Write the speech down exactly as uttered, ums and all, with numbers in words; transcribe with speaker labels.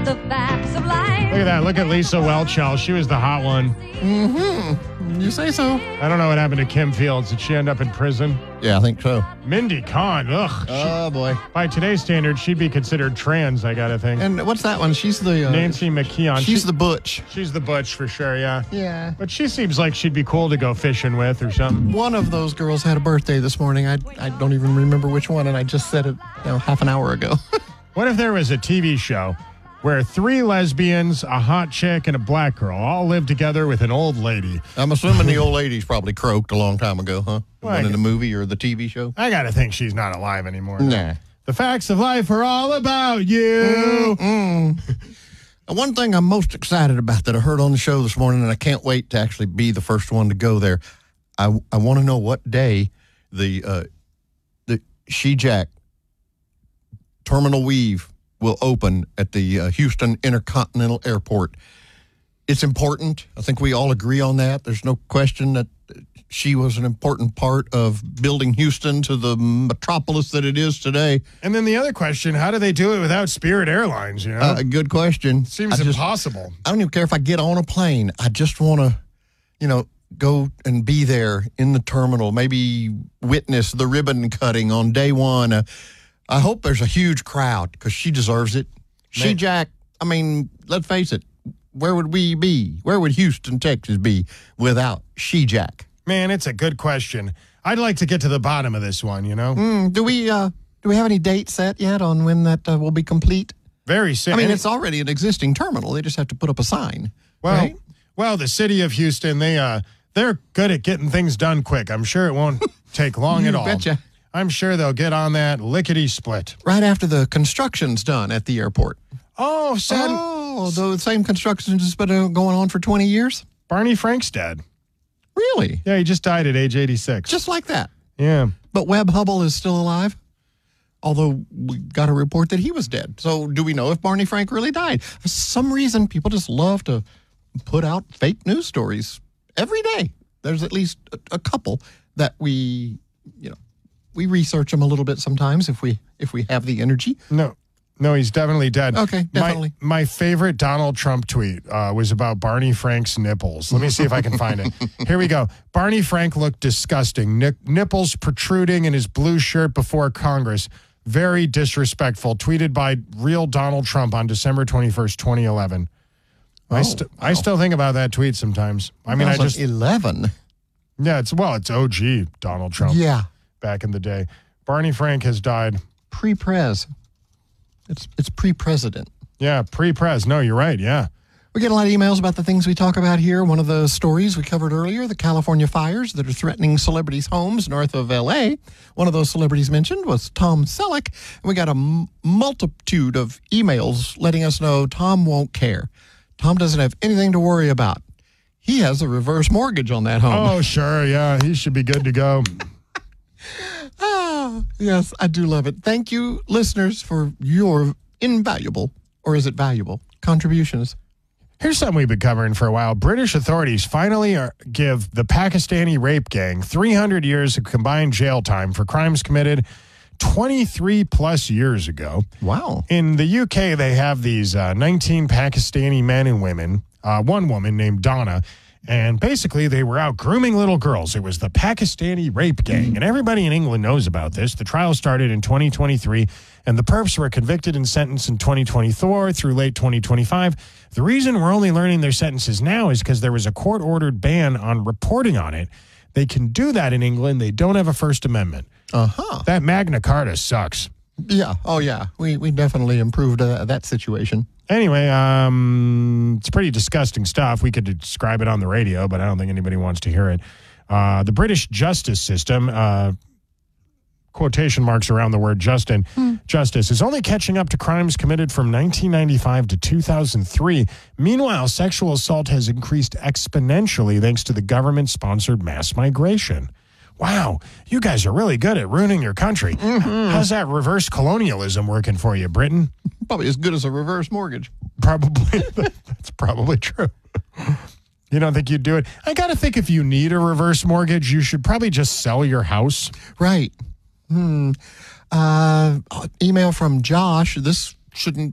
Speaker 1: the facts of life.
Speaker 2: Look at that. Look at Lisa Welchel. She was the hot one.
Speaker 3: Mm-hmm. You say so.
Speaker 2: I don't know what happened to Kim Fields. Did she end up in prison?
Speaker 3: Yeah, I think so.
Speaker 2: Mindy Kahn. Ugh.
Speaker 3: Oh, boy.
Speaker 2: By today's standards, she'd be considered trans, I got to think.
Speaker 3: And what's that one? She's the... Uh,
Speaker 2: Nancy McKeon.
Speaker 3: She's
Speaker 2: she,
Speaker 3: the butch.
Speaker 2: She's the butch for sure, yeah.
Speaker 3: Yeah.
Speaker 2: But she seems like she'd be cool to go fishing with or something.
Speaker 3: One of those girls had a birthday this morning. I, I don't even remember which one, and I just said it you know, half an hour ago.
Speaker 2: What if there was a T V show where three lesbians, a hot chick, and a black girl all live together with an old lady?
Speaker 3: I'm assuming the old lady's probably croaked a long time ago, huh? The
Speaker 2: Well,
Speaker 3: one
Speaker 2: I
Speaker 3: in the
Speaker 2: guess-
Speaker 3: movie or the T V show?
Speaker 2: I got to think she's not alive anymore.
Speaker 3: Nah.
Speaker 2: The facts of life are all about you.
Speaker 3: Mm-mm. One thing I'm most excited about that I heard on the show this morning, and I can't wait to actually be the first one to go there. I, I want to know what day the uh, the She-Jack Terminal Weave will open at the uh, Houston Intercontinental Airport. It's important. I think we all agree on that. There's no question that she was an important part of building Houston to the metropolis that it is today.
Speaker 2: And then the other question, how do they do it without Spirit Airlines, you know?
Speaker 3: Uh, good question.
Speaker 2: Seems
Speaker 3: I just-
Speaker 2: impossible.
Speaker 3: I don't even care if I get on a plane. I just want to, you know, go and be there in the terminal, maybe witness the ribbon cutting on day one. Uh, I hope there's a huge crowd because she deserves it. She,
Speaker 2: Man.
Speaker 3: Jack, I mean, let's face it. Where would we be? Where would Houston, Texas be without She, Jack?
Speaker 2: Man, it's a good question. I'd like to get to the bottom of this one, you know?
Speaker 3: Mm, do we uh, do we have any date set yet on when that uh, will be complete?
Speaker 2: Very soon.
Speaker 3: I mean,
Speaker 2: And-
Speaker 3: it's already an existing terminal. They just have to put up a sign.
Speaker 2: Well,
Speaker 3: right?
Speaker 2: well, the city of Houston, they uh they're good at getting things done quick. I'm sure it won't take long
Speaker 3: You
Speaker 2: at all.
Speaker 3: betcha.
Speaker 2: I'm sure they'll get on that lickety split.
Speaker 3: Right after the construction's done at the airport.
Speaker 2: Oh, sad.
Speaker 3: Oh, the same construction has been uh, going on for twenty years?
Speaker 2: Barney Frank's dead.
Speaker 3: Really?
Speaker 2: Yeah, he just died at age eighty-six.
Speaker 3: Just like that.
Speaker 2: yeah.
Speaker 3: But Webb Hubble is still alive? Although we got a report that he was dead. So do we know if Barney Frank really died? For some reason, people just love to put out fake news stories every day. There's at least a, a couple that we, you know, we research them a little bit sometimes if we if we have the energy.
Speaker 2: No. No, he's definitely dead.
Speaker 3: Okay, definitely.
Speaker 2: My, my favorite Donald Trump tweet uh, was about Barney Frank's nipples. Let me see if I can find it. Here we go. Barney Frank looked disgusting. Nip- nipples protruding in his blue shirt before Congress. Very disrespectful. Tweeted by real Donald Trump on December twenty-first, twenty eleven. I,
Speaker 3: Oh,
Speaker 2: st- I
Speaker 3: wow.
Speaker 2: still think about that tweet sometimes. I mean, I just,
Speaker 3: eleven.
Speaker 2: yeah, it's, well, it's O G Donald Trump
Speaker 3: Yeah,
Speaker 2: back in the day. Barney Frank has died.
Speaker 3: pre-pres. It's it's pre-president.
Speaker 2: Yeah, pre-press. No, you're right. Yeah.
Speaker 3: We get a lot of emails about the things we talk about here. One of the stories we covered earlier, the California fires that are threatening celebrities' homes north of L A. One of those celebrities mentioned was Tom Selleck. And we got a m- multitude of emails letting us know Tom won't care. Tom doesn't have anything to worry about. He has a reverse mortgage on that home.
Speaker 2: Oh, sure. Yeah, he should be good to go.
Speaker 3: Ah, yes, I do love it. Thank you, listeners, for your invaluable, or is it valuable, contributions.
Speaker 2: Here's something we've been covering for a while. British authorities finally are, give the Pakistani rape gang three hundred years of combined jail time for crimes committed twenty-three plus years ago.
Speaker 3: Wow.
Speaker 2: In the U K, they have these uh, nineteen Pakistani men and women, uh, one woman named Donna, and basically they were out grooming little girls. It was the Pakistani rape gang, and everybody in England knows about this. The trial started in twenty twenty-three, and the perps were convicted and sentenced in twenty twenty-four through late twenty twenty-five. The reason we're only learning their sentences now is because there was a court-ordered ban on reporting on it. They can do that in England. They don't have a First Amendment.
Speaker 3: Uh-huh.
Speaker 2: That Magna Carta sucks.
Speaker 3: Yeah. Oh, yeah. We we definitely improved uh, that situation.
Speaker 2: Anyway, um, it's pretty disgusting stuff. We could describe it on the radio, but I don't think anybody wants to hear it. Uh, the British justice system, uh, quotation marks around the word Justin,
Speaker 3: Hmm.
Speaker 2: justice, is only catching up to crimes committed from nineteen ninety-five to two thousand three. Meanwhile, sexual assault has increased exponentially thanks to the government-sponsored mass migration. Wow, you guys are really good at ruining your country.
Speaker 3: Mm-hmm.
Speaker 2: How's that reverse colonialism working for you, Britain?
Speaker 3: Probably as good as a reverse mortgage.
Speaker 2: Probably. That's probably true. You don't think you'd do it? I got to think if you need a reverse mortgage, you should probably just sell your house.
Speaker 3: Right. Hmm. Uh, email from Josh. This shouldn't